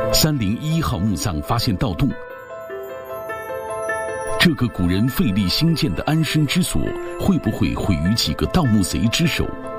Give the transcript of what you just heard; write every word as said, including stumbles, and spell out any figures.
三零一号墓葬发现盗洞，这个古人费力兴建的安身之所，会不会毁于几个盗墓贼之手？